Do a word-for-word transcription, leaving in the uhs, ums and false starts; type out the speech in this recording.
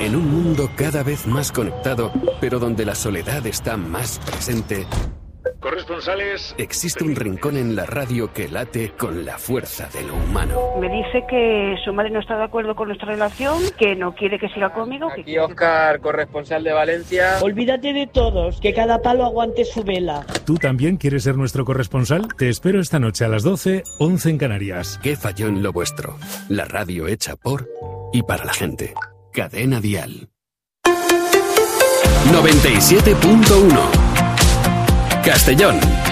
En un mundo cada vez más conectado, pero donde la soledad está más presente, corresponsales, existe un rincón en la radio que late con la fuerza de lo humano. Me dice que su madre no está de acuerdo con nuestra relación, que no quiere que siga conmigo. Aquí Óscar, corresponsal de Valencia. Olvídate de todos, que cada palo aguante su vela. ¿Tú también quieres ser nuestro corresponsal? Te espero esta noche a las doce, once en Canarias. ¿Qué falló en lo vuestro? La radio hecha por y para la gente. Cadena Dial. noventa y siete punto uno Castellón.